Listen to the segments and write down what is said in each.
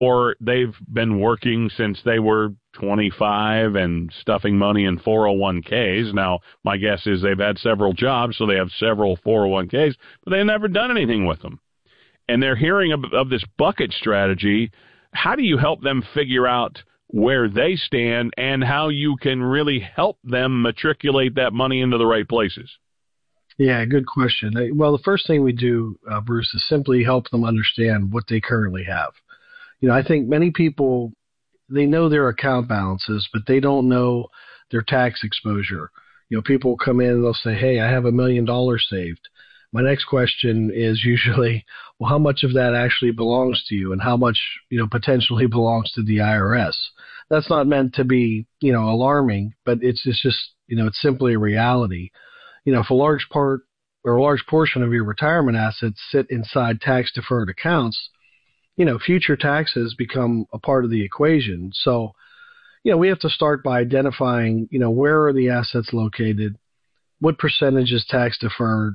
or they've been working since they were 25 and stuffing money in 401ks. Now, my guess is they've had several jobs, so they have several 401ks, but they've never done anything with them. And they're hearing of this bucket strategy. How do you help them figure out where they stand and how you can really help them matriculate that money into the right places? Yeah, good question. Well, the first thing we do, Bruce, is simply help them understand what they currently have. I think many people, they know their account balances, but they don't know their tax exposure. People come in and they'll say, hey, I have $1 million saved. My next question is usually, well, how much of that actually belongs to you and how much, potentially belongs to the IRS? That's not meant to be, alarming, but it's just, it's simply a reality. If a large part or a large portion of your retirement assets sit inside tax deferred accounts, future taxes become a part of the equation. So, we have to start by identifying, where are the assets located, what percentage is tax deferred,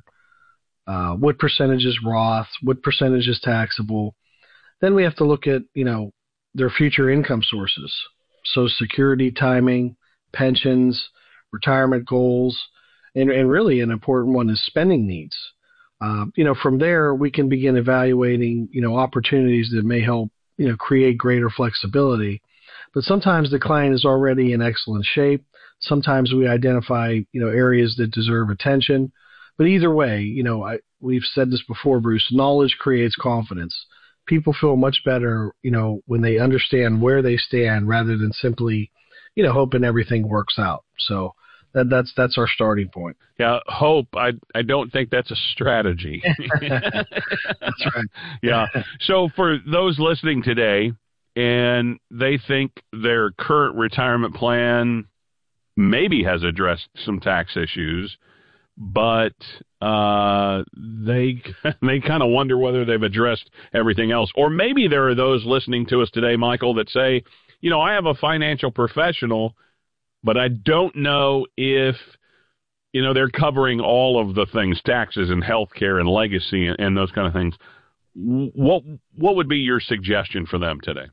what percentage is Roth, what percentage is taxable. Then we have to look at, their future income sources. So Security, timing, pensions, retirement goals, and really an important one is spending needs. From there, we can begin evaluating, opportunities that may help, create greater flexibility. But sometimes the client is already in excellent shape. Sometimes we identify, areas that deserve attention. But either way, we've said this before, Bruce, knowledge creates confidence. People feel much better, when they understand where they stand rather than simply, hoping everything works out. So that's our starting point. Yeah, hope. I don't think that's a strategy. That's right. Yeah. So for those listening today and they think their current retirement plan maybe has addressed some tax issues, but they kind of wonder whether they've addressed everything else. Or maybe there are those listening to us today, Michael, that say, I have a financial professional, but I don't know if, they're covering all of the things, taxes and healthcare and legacy and those kind of things. What would be your suggestion for them today?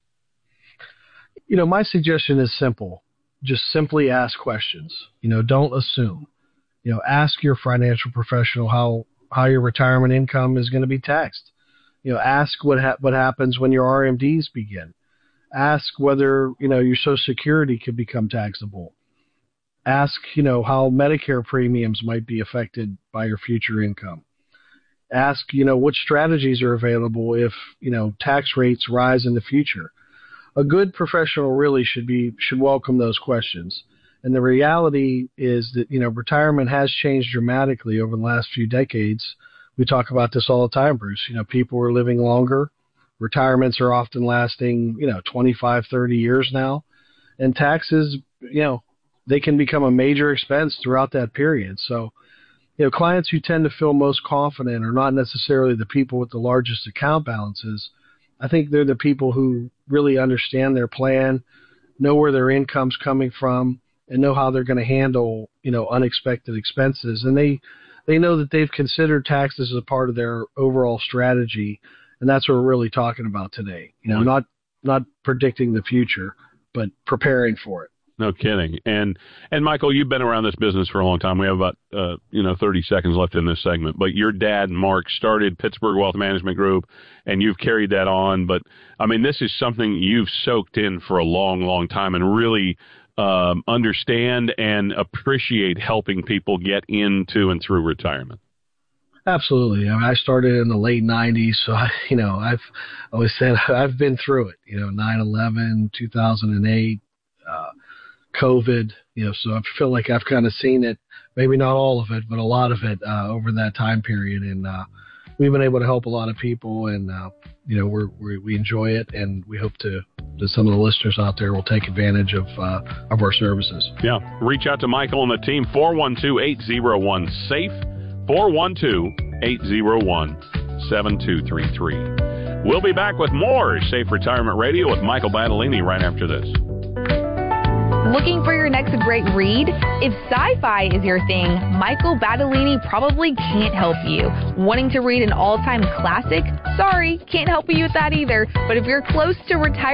My suggestion is simple. Just simply ask questions. Don't assume. Ask your financial professional how your retirement income is going to be taxed. Ask what happens when your RMDs begin. Ask whether, your Social Security could become taxable. Ask, how Medicare premiums might be affected by your future income. Ask, what strategies are available if, tax rates rise in the future. A good professional really should welcome those questions. And the reality is that, retirement has changed dramatically over the last few decades. We talk about this all the time, Bruce. People are living longer. Retirements are often lasting, 25, 30 years now. And taxes, they can become a major expense throughout that period. So, clients who tend to feel most confident are not necessarily the people with the largest account balances. I think they're the people who really understand their plan, know where their income's coming from, and know how they're going to handle, unexpected expenses. And they know that they've considered taxes as a part of their overall strategy. And that's what we're really talking about today. Not predicting the future, but preparing for it. No kidding. And Michael, you've been around this business for a long time. We have about 30 seconds left in this segment. But your dad, Mark, started Pittsburgh Wealth Management Group, and you've carried that on. But this is something you've soaked in for a long, long time, and really understand and appreciate helping people get into and through retirement. Absolutely. I started in the late 90s, so I've always said I've been through it. 9/11, 2008. COVID, so I feel like I've kind of seen it, maybe not all of it, but a lot of it over that time period. And we've been able to help a lot of people, and we enjoy it, and we hope that some of the listeners out there will take advantage of our services. Yeah, reach out to Michael and the team, 412-801-SAFE, 412-801-7233. We'll be back with more Safe Retirement Radio with Michael Battolini right after this. Looking for your next great read? If sci-fi is your thing, Michael Battolini probably can't help you. Wanting to read an all-time classic? Sorry, can't help you with that either. But if you're close to retirement,